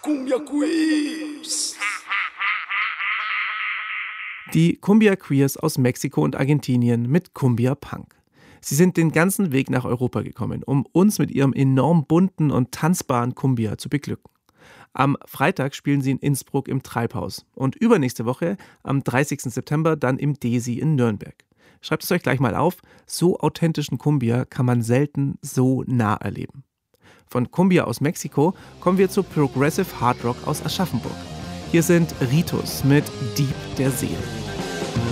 Cumbia Queers. Die Cumbia Queers aus Mexiko und Argentinien mit Cumbia Punk. Sie sind den ganzen Weg nach Europa gekommen, um uns mit ihrem enorm bunten und tanzbaren Cumbia zu beglücken. Am Freitag spielen sie in Innsbruck im Treibhaus und übernächste Woche, am 30. September, dann im Desi in Nürnberg. Schreibt es euch gleich mal auf, so authentischen Cumbia kann man selten so nah erleben. Von Cumbia aus Mexiko kommen wir zu Progressive Hard Rock aus Aschaffenburg. Hier sind Ritus mit Dieb der Seele.